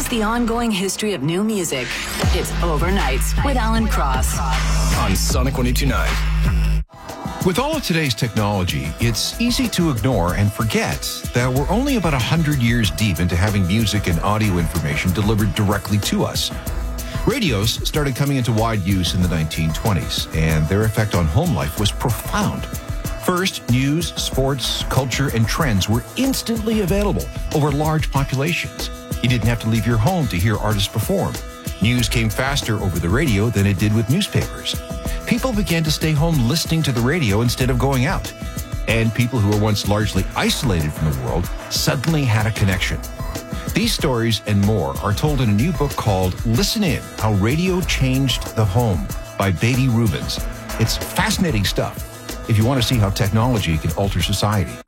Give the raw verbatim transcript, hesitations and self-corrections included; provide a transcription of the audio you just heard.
is the ongoing history of new music. It's Overnights with Alan Cross on Sonic one oh two point nine. With all of today's technology, it's easy to ignore and forget that we're only about one hundred years deep into having music and audio information delivered directly to us. Radios started coming into wide use in the nineteen twenties, and their effect on home life was profound. First, news, sports, culture, and trends were instantly available over large populations. You didn't have to leave your home to hear artists perform. News came faster over the radio than it did with newspapers. People began to stay home listening to the radio instead of going out. And people who were once largely isolated from the world suddenly had a connection. These stories and more are told in a new book called Listen In, How Radio Changed the Home by Beatty Rubens. It's fascinating stuff if you want to see how technology can alter society.